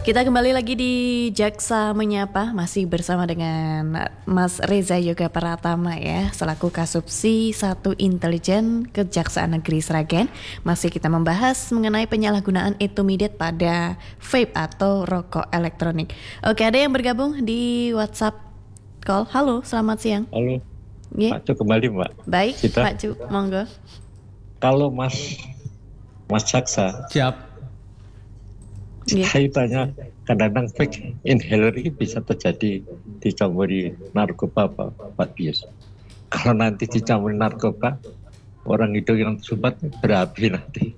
Kita kembali lagi di Jaksa Menyapa, masih bersama dengan Mas Reza Yoga Pratama ya, selaku Kasubsi 1 Intelijen Kejaksaan Negeri Sragen. Masih kita membahas mengenai penyalahgunaan etomidate pada vape atau rokok elektronik. Oke, ada yang bergabung di WhatsApp call. Halo, selamat siang. Halo, Yeah. Pak Cu kembali Mbak. Baik, Kita, Pak Cu, monggo. kalau Mas Jaksa, Siap. Yeah. saya tanya, kadang-kadang fake inhaler ini bisa terjadi dicampuri narkoba Pak Bius. Kalau nanti dicampuri narkoba, orang itu yang tersumbat berapi nanti.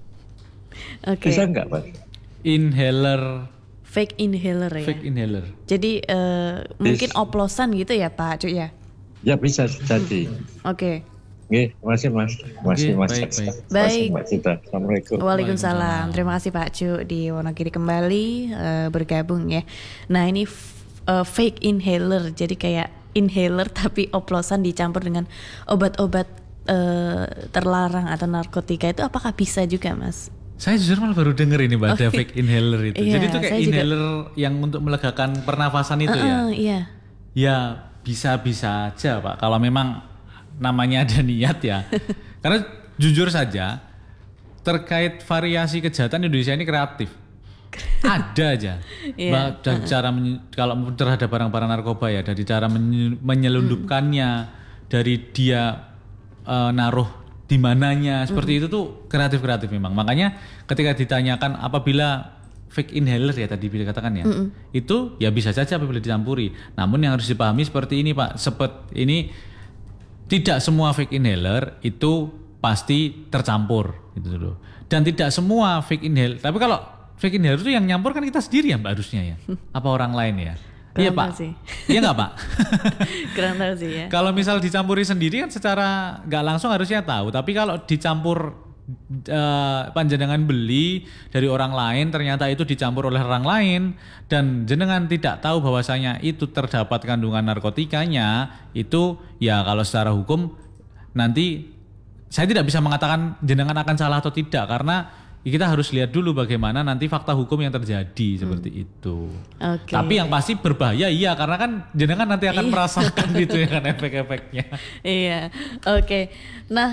Oke. Bisa nggak Pak? Inhaler, Fake inhaler ya. fake inhaler. Jadi mungkin oplosan gitu ya Pak Cu ya. Ya bisa jadi. Oke. Oke, masih Mas Oke, Mas baik, Jaksa. baik. Baik. Mbak Cita. Assalamualaikum. Waalaikumsalam. Terima kasih Pak Cu di Wonogiri kembali bergabung ya. Nah ini fake inhaler, jadi kayak inhaler tapi oplosan dicampur dengan obat-obat terlarang atau narkotika, itu apakah bisa juga Mas? Saya jujur malah baru denger ini Mbak, ada fake inhaler itu. Iya, Jadi itu kayak saya juga. inhaler yang untuk melegakan pernafasan itu ya. Iya. Ya bisa-bisa aja Pak, kalau memang namanya ada niat ya. Karena jujur saja, terkait variasi kejahatan Indonesia ini kreatif. Ada aja. Iya. Dari cara kalau terhadap barang-barang narkoba ya, dari cara menyelundupkannya, dari dia naruh di mananya, seperti itu tuh kreatif memang. Makanya ketika ditanyakan apabila fake inhaler ya tadi dikatakan ya, itu ya bisa saja apabila dicampuri. Namun yang harus dipahami seperti ini Pak, ini tidak semua fake inhaler itu pasti tercampur gitu dulu. Dan tidak semua fake inhaler, tapi kalau fake inhaler itu yang nyampur kan kita sendiri ya Mbak harusnya ya. Apa orang lain ya? Iya Pak. Iya nggak Pak? Kurang tahu sih ya. Kalau misal dicampuri sendiri kan secara nggak langsung harusnya tahu. Tapi kalau dicampur panjenengan beli dari orang lain, ternyata itu dicampur oleh orang lain dan jenengan tidak tahu bahwasanya itu terdapat kandungan narkotikanya, itu ya kalau secara hukum nanti saya tidak bisa mengatakan jenengan akan salah atau tidak, karena kita harus lihat dulu bagaimana nanti fakta hukum yang terjadi seperti itu. Oke. Tapi yang pasti berbahaya iya, karena kan jenengan nanti akan merasakan gitu ya kan efek-efeknya. Iya. Oke. Nah,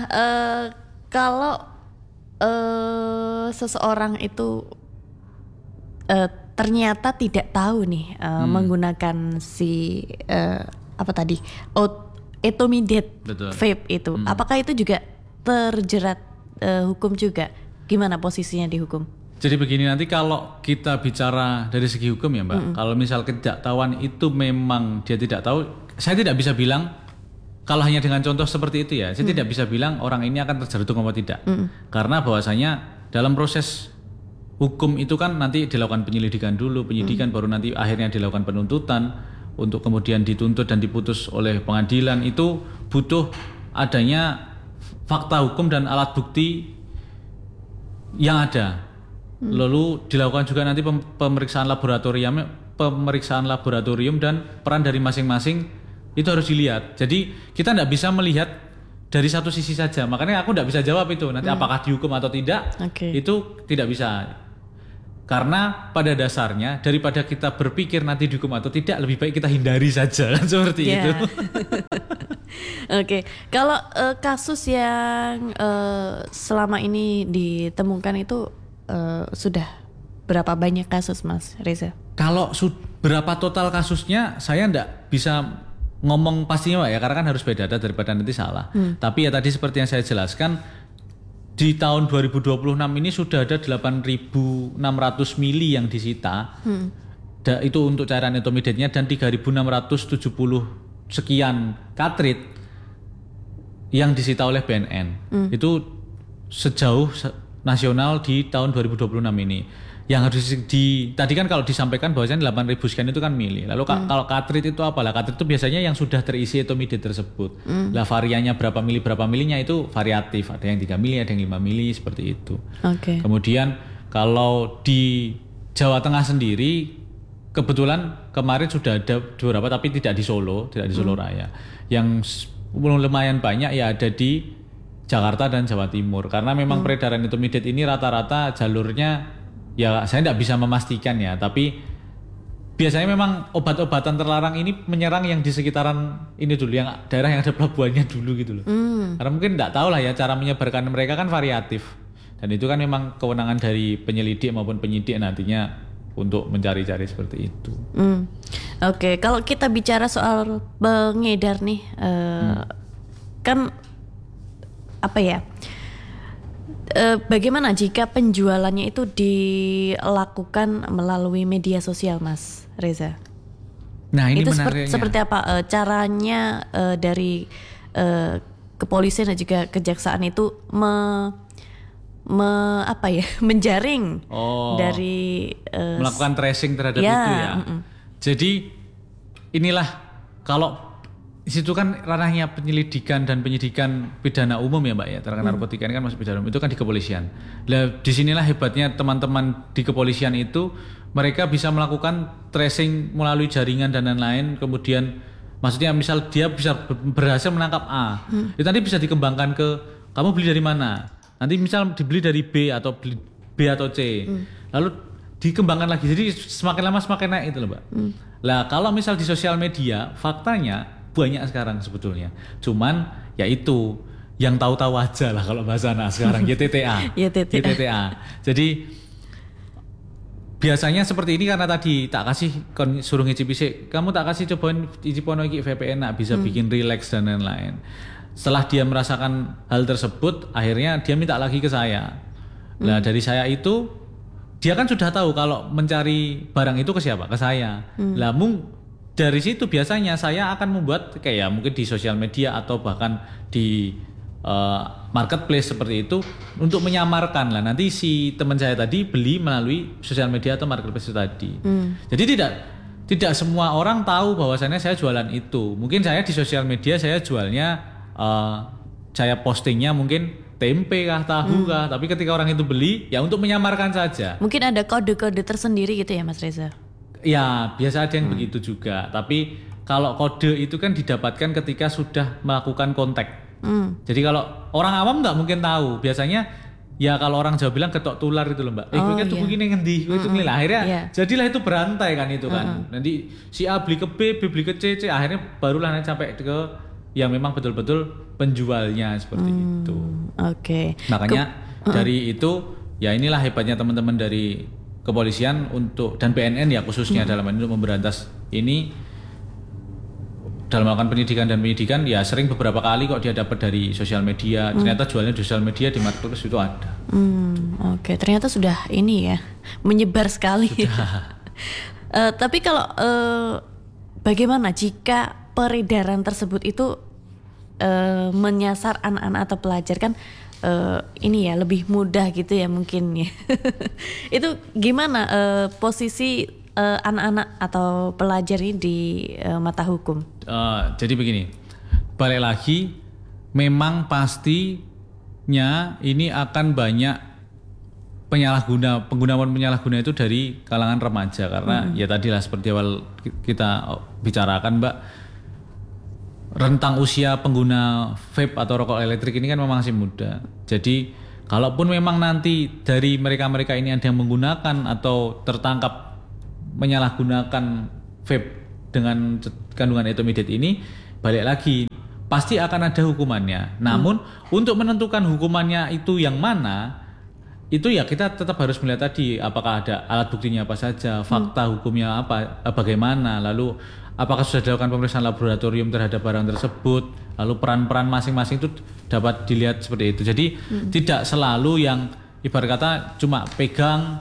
kalau seseorang itu ternyata tidak tahu nih menggunakan si apa tadi etomidate Betul. vape itu, apakah itu juga terjerat hukum juga? Gimana posisinya di hukum? Jadi begini, nanti kalau kita bicara dari segi hukum ya Mbak, kalau misal ketidaktahuan itu memang dia tidak tahu, saya tidak bisa bilang. Kalau hanya dengan contoh seperti itu ya, saya tidak bisa bilang orang ini akan terjerat hukum atau tidak. Karena bahwasanya dalam proses hukum itu kan nanti dilakukan penyelidikan dulu, penyidikan baru nanti akhirnya dilakukan penuntutan untuk kemudian dituntut dan diputus oleh pengadilan. Itu butuh adanya fakta hukum dan alat bukti yang ada. Lalu dilakukan juga nanti pemeriksaan laboratorium dan peran dari masing-masing itu harus dilihat. Jadi kita tidak bisa melihat dari satu sisi saja. Makanya aku tidak bisa jawab itu nanti apakah dihukum atau tidak. Itu tidak bisa. Karena pada dasarnya daripada kita berpikir nanti dihukum atau tidak, lebih baik kita hindari saja kan seperti itu. Oke. Kalau kasus yang selama ini ditemukan itu sudah berapa banyak kasus Mas Reza? Kalau berapa total kasusnya saya tidak bisa ngomong pastinya Pak ya, karena kan harus beda data daripada nanti salah. Tapi ya tadi seperti yang saya jelaskan, di tahun 2026 ini sudah ada 8.600 mili yang disita. Itu untuk cairan etomidate-nya, dan 3.670 sekian katrit yang disita oleh BNN. Itu sejauh nasional di tahun 2026 ini. Yang harus tadi kan kalau disampaikan bahwasanya 8.000 sekian itu kan mili. Lalu kalau katrit itu apa? Lah katrit itu biasanya yang sudah terisi etomidate tersebut. Lah variannya berapa milinya itu variatif. Ada yang 3 mili, ada yang 5 mili, seperti itu. Kemudian kalau di Jawa Tengah sendiri, kebetulan kemarin sudah ada beberapa, tapi tidak di Solo Raya. Yang lumayan banyak ya ada di Jakarta dan Jawa Timur. Karena memang peredaran etomidate ini rata-rata jalurnya ya saya tidak bisa memastikan ya, tapi biasanya memang obat-obatan terlarang ini menyerang yang di sekitaran ini dulu, yang daerah yang ada pelabuhannya dulu gitu loh. Karena mungkin tidak tahu lah ya, cara menyebarkan mereka kan variatif. Dan itu kan memang kewenangan dari penyelidik maupun penyidik nantinya untuk mencari-cari seperti itu. Oke, kalau kita bicara soal pengedar nih, kan apa ya? Bagaimana jika penjualannya itu dilakukan melalui media sosial, Mas Reza? Nah ini itu menariknya. seperti apa caranya dari kepolisian dan juga kejaksaan itu menjaring dari melakukan tracing terhadap itu ya. Jadi inilah, kalau situ kan ranahnya penyelidikan dan penyidikan pidana umum ya Mbak ya, terkait narkotika ini kan masuk pidana umum, itu kan di kepolisian. Nah disinilah hebatnya teman-teman di kepolisian itu, mereka bisa melakukan tracing melalui jaringan dan lain-lain, kemudian maksudnya misal dia bisa berhasil menangkap A, itu nanti bisa dikembangkan ke kamu beli dari mana, nanti misal dibeli dari B atau beli B atau C, lalu dikembangkan lagi, jadi semakin lama semakin naik itu loh Mbak. Lah kalau misal di sosial media, faktanya banyak sekarang sebetulnya, cuman ya itu yang tahu-tahu aja lah kalau bahasa anak sekarang, YTTA. Jadi biasanya seperti ini, karena tadi tak kasih suruh ngicip-icip, kamu tak kasih cobain icipono iki VPN nak bisa bikin relax dan lain-lain. Setelah dia merasakan hal tersebut, akhirnya dia minta lagi ke saya. Nah dari saya itu dia kan sudah tahu kalau mencari barang itu ke siapa, ke saya. Lah dari situ biasanya saya akan membuat kayak mungkin di sosial media atau bahkan di marketplace seperti itu untuk menyamarkan lah, nanti si teman saya tadi beli melalui sosial media atau marketplace itu tadi. Jadi tidak semua orang tahu bahwasannya saya jualan itu. Mungkin saya di sosial media saya jualnya saya postingnya mungkin tempe kah, tahu kah, tapi ketika orang itu beli ya untuk menyamarkan saja. Mungkin ada kode-kode tersendiri gitu ya Mas Reza? Ya biasa ada yang begitu juga, tapi kalau kode itu kan didapatkan ketika sudah melakukan kontak. Jadi kalau orang awam nggak mungkin tahu. Biasanya ya kalau orang Jawa bilang ketok tular itu loh Mbak. Gue kan tuh begini ngendi, gue itu ngelih. Akhirnya jadilah itu berantai kan itu kan. Nanti si A beli ke B, B beli ke C, C akhirnya barulah nanti sampai ke yang memang betul-betul penjualnya seperti itu. Oke. Makanya dari itu ya inilah hebatnya teman-teman dari kepolisian untuk dan BNN ya khususnya dalam ini untuk memberantas ini. Dalam melakukan penyidikan ya sering beberapa kali kok dia dapat dari sosial media, ternyata jualnya di sosial media, di marketplace itu ada. Oke, ternyata sudah ini ya menyebar sekali. Tapi kalau bagaimana jika peredaran tersebut itu menyasar anak-anak atau pelajar, kan ini ya lebih mudah gitu ya mungkin ya. Itu gimana posisi anak-anak atau pelajar ini di mata hukum? Jadi begini, balik lagi, memang pastinya ini akan banyak penggunaan penyalahguna itu dari kalangan remaja, karena ya tadilah seperti awal kita bicarakan Mbak, rentang usia pengguna vape atau rokok elektrik ini kan memang masih muda. Jadi kalaupun memang nanti dari mereka-mereka ini ada yang menggunakan atau tertangkap menyalahgunakan vape dengan kandungan intermediate ini, balik lagi pasti akan ada hukumannya. Namun untuk menentukan hukumannya itu yang mana, itu ya kita tetap harus melihat tadi apakah ada alat buktinya apa saja, fakta hukumnya apa, bagaimana, lalu apakah sudah dilakukan pemeriksaan laboratorium terhadap barang tersebut, lalu peran-peran masing-masing itu dapat dilihat seperti itu. Jadi tidak selalu yang ibarat kata cuma pegang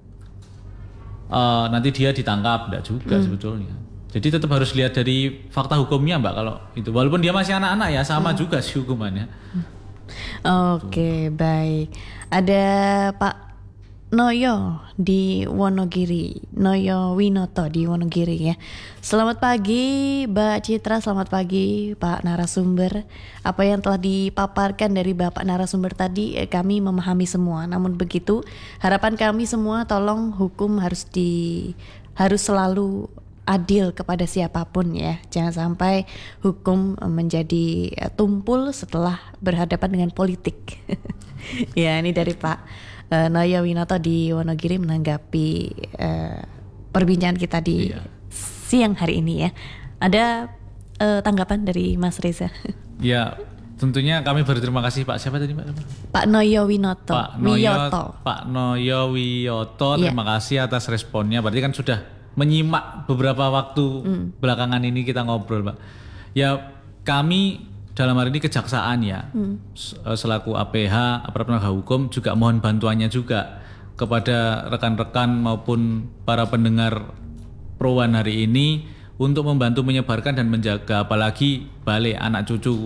nanti dia ditangkap, tidak juga sebetulnya. Jadi tetap harus lihat dari fakta hukumnya Mbak kalau itu. Walaupun dia masih anak-anak ya sama juga sih hukumannya. Oke, baik. Ada Pak Noyo di Wonogiri, Noyo Winoto di Wonogiri ya. Selamat pagi Mbak Citra, selamat pagi Pak narasumber. Apa yang telah dipaparkan dari Bapak narasumber tadi kami memahami semua. Namun begitu, harapan kami semua tolong hukum harus selalu adil kepada siapapun ya. Jangan sampai hukum menjadi tumpul setelah berhadapan dengan politik. Ya, ini dari Pak Noyo Winoto di Wonogiri menanggapi perbincangan kita di siang hari ini ya. Ada tanggapan dari Mas Reza? Ya, tentunya kami berterima kasih Pak siapa tadi Pak? Pak Noyo Winoto. Pak Noyo Wiyoto, terima kasih atas responnya. Berarti kan sudah menyimak beberapa waktu belakangan ini kita ngobrol, Pak. Ya, kami dalam hari ini kejaksaan ya, selaku APH, aparat penegak hukum juga mohon bantuannya juga kepada rekan-rekan maupun para pendengar Pro1 hari ini untuk membantu menyebarkan dan menjaga, apalagi balik anak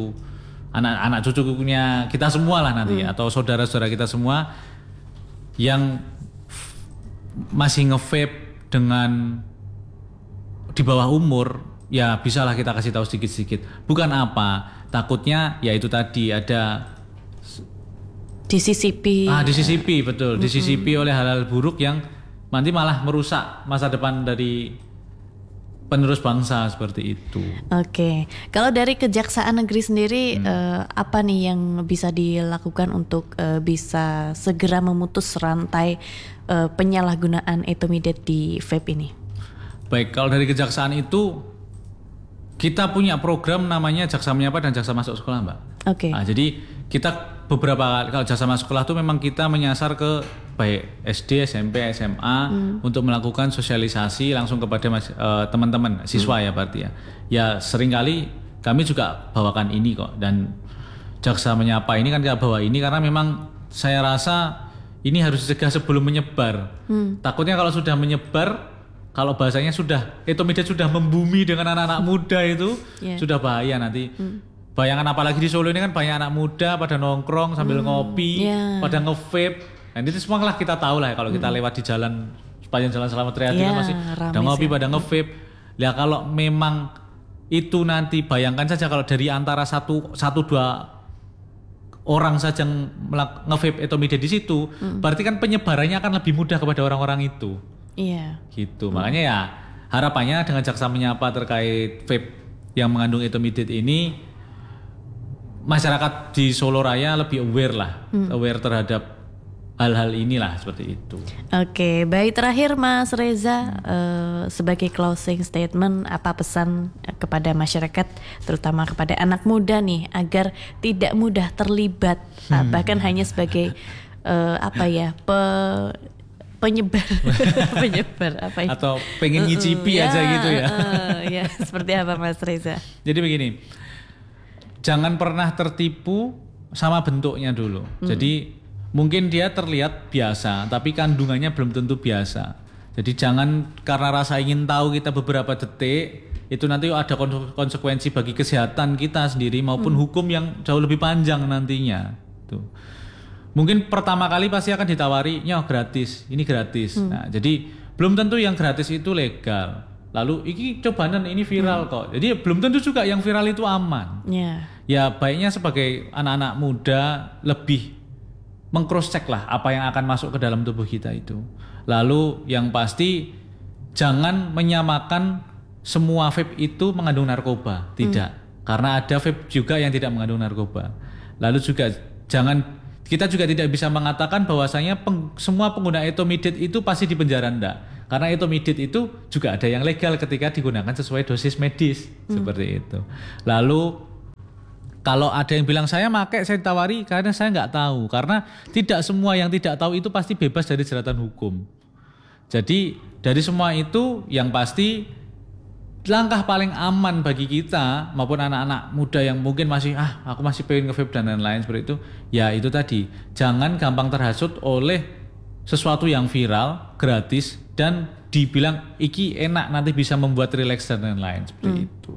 cucunya kita semua lah nanti atau saudara-saudara kita semua yang masih nge-vape dengan di bawah umur, ya bisalah kita kasih tahu sedikit-sedikit. Bukan apa, takutnya ya itu tadi ada disisipi. Disisipi, betul. Disisipi oleh hal-hal buruk yang nanti malah merusak masa depan dari penerus bangsa seperti itu. Oke. Kalau dari Kejaksaan Negeri sendiri apa nih yang bisa dilakukan untuk bisa segera memutus rantai penyalahgunaan etomidate di vape ini? Baik, kalau dari Kejaksaan itu kita punya program namanya Jaksa Menyapa dan Jaksa Masuk Sekolah, Mbak. Oke. Nah, jadi kita beberapa kali kalau Jaksa Masuk Sekolah itu memang kita menyasar ke baik SD, SMP, SMA untuk melakukan sosialisasi langsung kepada teman-teman siswa ya berarti ya. Ya seringkali kami juga bawakan ini kok, dan Jaksa Menyapa ini kan kita bawa ini karena memang saya rasa ini harus dicegah sebelum menyebar. Takutnya kalau sudah menyebar, kalau bahasanya sudah etomidate sudah membumi dengan anak-anak muda itu sudah bahaya nanti. Bayangkan apalagi di Solo ini kan banyak anak muda pada nongkrong sambil ngopi, pada nge-vape. Nah, itu semua lah kita tahu lah ya, kalau kita lewat di jalan sepanjang Jalan Slamet Riyadi kan masih pada ngopi, pada nge-vape. Ya kalau memang itu nanti bayangkan saja kalau dari antara satu dua orang saja nge-vape etomidate di situ, berarti kan penyebarannya akan lebih mudah kepada orang-orang itu. Iya. Gitu. Makanya ya harapannya dengan Jaksa Menyapa terkait vape yang mengandung etomidate ini, masyarakat di Solo Raya lebih aware lah, aware terhadap hal-hal inilah seperti itu. Oke, baik, terakhir Mas Reza, sebagai closing statement, apa pesan kepada masyarakat, terutama kepada anak muda nih, agar tidak mudah terlibat, bahkan hanya sebagai penyebar apa ya? Atau pengen nyicipi aja gitu ya. Ya, seperti apa Mas Reza? Jadi begini, jangan pernah tertipu sama bentuknya dulu. Jadi mungkin dia terlihat biasa, tapi kandungannya belum tentu biasa. Jadi jangan karena rasa ingin tahu kita beberapa detik, itu nanti ada konsekuensi bagi kesehatan kita sendiri maupun hukum yang jauh lebih panjang nantinya. Tuh. Mungkin pertama kali pasti akan ditawari, "Nyo gratis, ini gratis." Nah, jadi belum tentu yang gratis itu legal. Lalu ini cobaan ini viral kok. Jadi belum tentu juga yang viral itu aman. Ya baiknya sebagai anak-anak muda lebih meng-cross check lah apa yang akan masuk ke dalam tubuh kita itu. Lalu yang pasti jangan menyamakan semua vape itu mengandung narkoba. Tidak. Karena ada vape juga yang tidak mengandung narkoba. Lalu juga kita juga tidak bisa mengatakan bahwasanya semua pengguna etomidate itu pasti dipenjara, enggak. Karena etomidate itu juga ada yang legal ketika digunakan sesuai dosis medis, seperti itu. Lalu kalau ada yang bilang saya ditawari karena saya nggak tahu. Karena tidak semua yang tidak tahu itu pasti bebas dari jeratan hukum. Jadi dari semua itu yang pasti langkah paling aman bagi kita maupun anak-anak muda yang mungkin masih aku masih pengen nge-vape dan lain-lain seperti itu, ya itu tadi, jangan gampang terhasut oleh sesuatu yang viral, gratis, dan dibilang iki enak nanti bisa membuat rileks dan lain-lain seperti itu.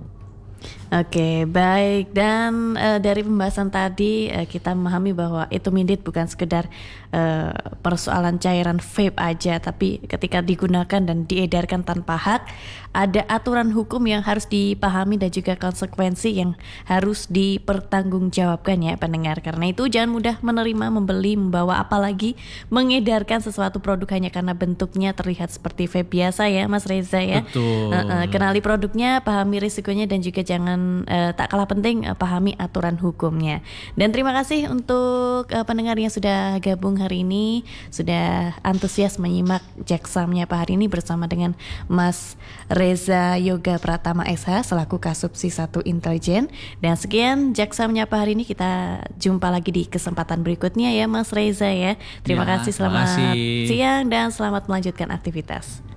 Oke, baik. Dan dari pembahasan tadi kita memahami bahwa etomidate bukan sekedar persoalan cairan vape aja, tapi ketika digunakan dan diedarkan tanpa hak, ada aturan hukum yang harus dipahami dan juga konsekuensi yang harus dipertanggungjawabkan ya pendengar. Karena itu jangan mudah menerima, membeli, membawa, apalagi mengedarkan sesuatu produk hanya karena bentuknya terlihat seperti vape biasa ya Mas Reza ya. Betul. Kenali produknya, pahami risikonya, dan juga jangan dan tak kalah penting pahami aturan hukumnya. Dan terima kasih untuk pendengar yang sudah gabung hari ini, sudah antusias menyimak Jaksa Menyapa hari ini bersama dengan Mas Reza Yoga Pratama SH selaku Kasubsi 1 Intelijen. Dan sekian Jaksa Menyapa hari ini, kita jumpa lagi di kesempatan berikutnya ya Mas Reza ya. Terima kasih, selamat siang dan selamat melanjutkan aktivitas.